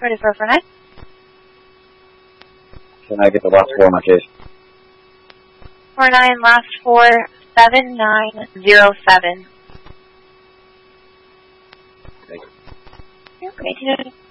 Ready for 49? Can I get the last four on my case? 49, last 4, 7907. Thank you. Okay,